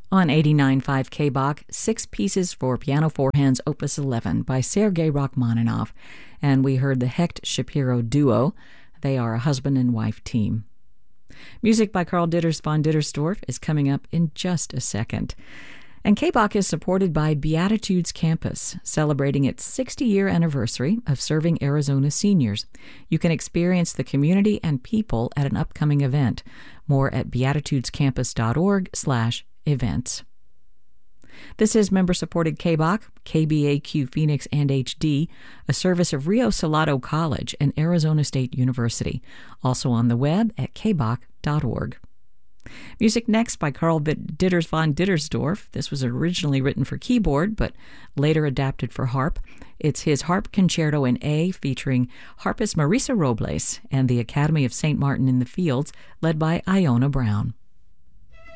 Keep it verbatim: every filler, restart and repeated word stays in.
On eighty-nine point five K B A C, Six Pieces for Piano Four Hands Opus eleven by Sergei Rachmaninoff, and we heard the Hecht Shapiro Duo. They are a husband and wife team. Music by Karl Ditters von Dittersdorf is coming up in just a second. And K B A C is supported by Beatitudes Campus, celebrating its sixty-year anniversary of serving Arizona seniors. You can experience the community and people at an upcoming event. More at beatitudescampus.org slash events. This is member-supported K B A C, K B A Q Phoenix and H D, a service of Rio Salado College and Arizona State University, also on the web at k b a c dot org. Music next by Karl Ditters von Dittersdorf. This was originally written for keyboard, but later adapted for harp. It's his Harp Concerto in A, featuring harpist Marisa Robles and the Academy of Saint Martin in the Fields, led by Iona Brown.